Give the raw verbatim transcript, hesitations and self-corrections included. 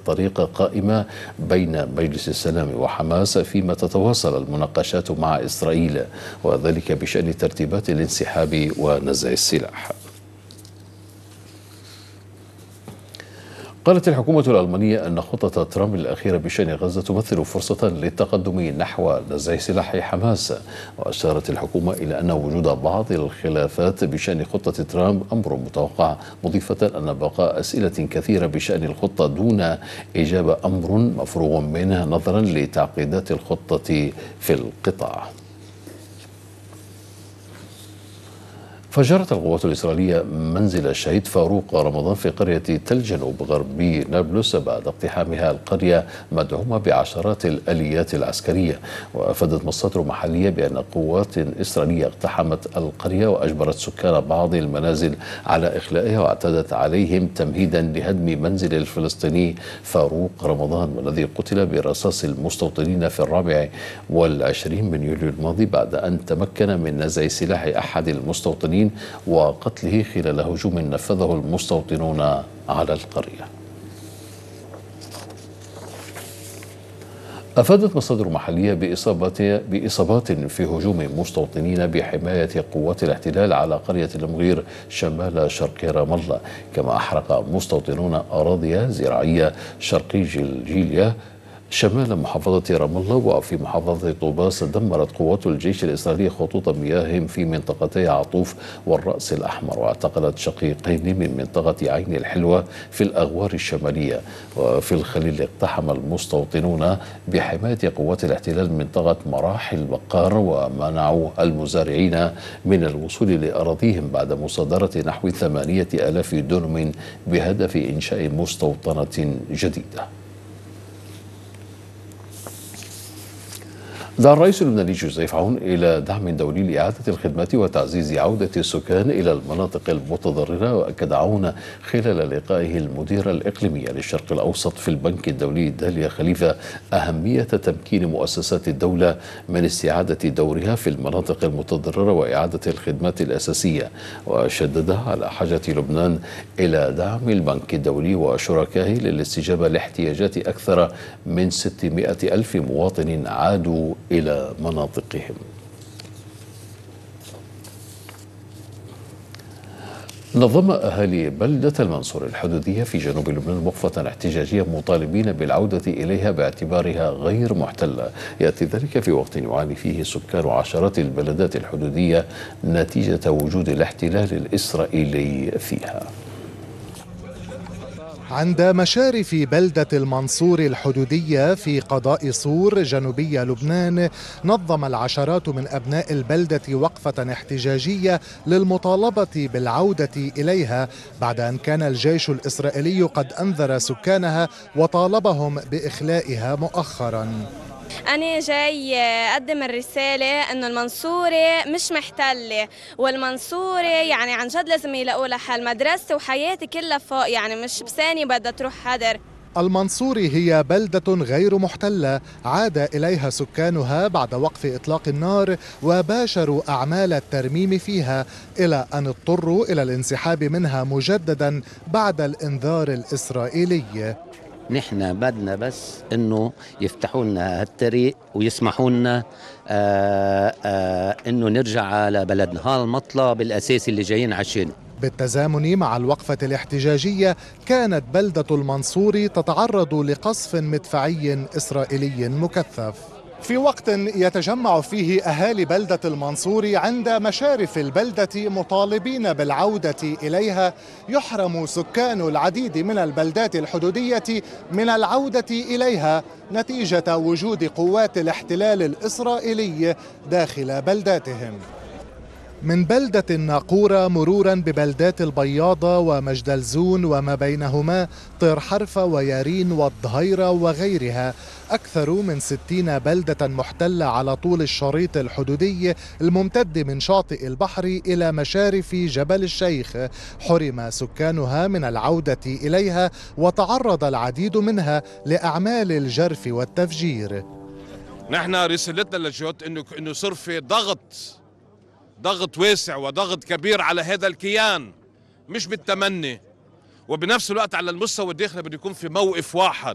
طريق قائمة بين مجلس السلام وحماس فيما تتواصل المناقشات مع إسرائيل، وذلك بشأن ترتيبات الانسحاب ونزع السلاح. قالت الحكومة الألمانية أن خطة ترامب الأخيرة بشأن غزة تمثل فرصة للتقدم نحو نزع سلاح حماس، وأشارت الحكومة إلى أن وجود بعض الخلافات بشأن خطة ترامب أمر متوقع، مضيفة أن بقاء أسئلة كثيرة بشأن الخطة دون إجابة أمر مفروغ منه نظرا لتعقيدات الخطة في القطاع. فجرت القوات الإسرائيلية منزل الشهيد فاروق رمضان في قرية تل جنوب غربي نابلس بعد اقتحامها القرية مدعومة بعشرات الآليات العسكرية. وأفادت مصادر محلية بأن قوات إسرائيلية اقتحمت القرية وأجبرت سكان بعض المنازل على إخلائها، واعتدت عليهم تمهيدا لهدم منزل الفلسطيني فاروق رمضان، والذي قتل برصاص المستوطنين في الرابع والعشرين من يوليو الماضي بعد أن تمكن من نزع سلاح أحد المستوطنين وقتله خلال هجوم نفذه المستوطنون على القرية. أفادت مصادر محلية بإصابات بإصابات في هجوم مستوطنين بحماية قوات الاحتلال على قرية المغير شمال شرق رام الله، كما أحرق مستوطنون أراضي زراعية شرقي جلجيليا شمال محافظة رام الله. وفي محافظة طوباس دمرت قوات الجيش الإسرائيلي خطوط مياه في منطقتي عطوف والرأس الأحمر، واعتقلت شقيقين من منطقة عين الحلوة في الأغوار الشمالية. وفي الخليل اقتحم المستوطنون بحماية قوات الاحتلال منطقة مراحل بقار، ومنعوا المزارعين من الوصول لأراضيهم بعد مصادرة نحو ثمانية آلاف دونم بهدف إنشاء مستوطنة جديدة. دعا الرئيس اللبناني جوزيف عون إلى دعم دولي لإعادة الخدمات وتعزيز عودة السكان إلى المناطق المتضررة. وأكد عون خلال لقائه المدير الإقليمي للشرق الأوسط في البنك الدولي داليا خليفة أهمية تمكين مؤسسات الدولة من استعادة دورها في المناطق المتضررة وإعادة الخدمات الأساسية، وشدد على حاجة لبنان إلى دعم البنك الدولي وشركائه للاستجابة لاحتياجات أكثر من ستمائة ألف مواطن عادوا إلى مناطقهم. نظم أهالي بلدة المنصورة الحدودية في جنوب لبنان وقفة احتجاجية مطالبين بالعودة إليها باعتبارها غير محتلة. يأتي ذلك في وقت يعاني فيه سكان عشرات البلدات الحدودية نتيجة وجود الاحتلال الإسرائيلي فيها. عند مشارف بلدة المنصور الحدودية في قضاء صور جنوبي لبنان، نظم العشرات من أبناء البلدة وقفة احتجاجية للمطالبة بالعودة إليها بعد أن كان الجيش الإسرائيلي قد أنذر سكانها وطالبهم بإخلائها مؤخرا. أنا جاي أقدم الرسالة إنه المنصورة مش محتلة، والمنصورة يعني عن جد لازم يلاقوا لها حل. مدرستي وحياتي كلها فوق، يعني مش بثانية بدها تروح حدر. المنصورة هي بلدة غير محتلة عاد إليها سكانها بعد وقف إطلاق النار وباشروا أعمال الترميم فيها، إلى أن اضطروا إلى الانسحاب منها مجددا بعد الإنذار الإسرائيلي. نحن بدنا بس انه يفتحوا لنا هالطريق ويسمحوا لنا آآ آآ انه نرجع على بلدنا. هذا المطلب الاساسي اللي جايين عشانه. بالتزامن مع الوقفة الاحتجاجية كانت بلدة المنصور تتعرض لقصف مدفعي إسرائيلي مكثف في وقت يتجمع فيه أهالي بلدة المنصور عند مشارف البلدة مطالبين بالعودة إليها. يحرم سكان العديد من البلدات الحدودية من العودة إليها نتيجة وجود قوات الاحتلال الإسرائيلي داخل بلداتهم. من بلدة الناقورة مرورا ببلدات البياضة ومجدلزون وما بينهما، طير حرفة ويارين والظهيرة وغيرها، أكثر من ستين بلدة محتلة على طول الشريط الحدودي الممتد من شاطئ البحر إلى مشارف جبل الشيخ، حرم سكانها من العودة إليها وتعرض العديد منها لأعمال الجرف والتفجير. نحن رسالتنا للجهات إنه إنه صار في ضغط ضغط واسع وضغط كبير على هذا الكيان، مش بالتمني، وبنفس الوقت على المستوى الداخلي بده يكون في موقف واحد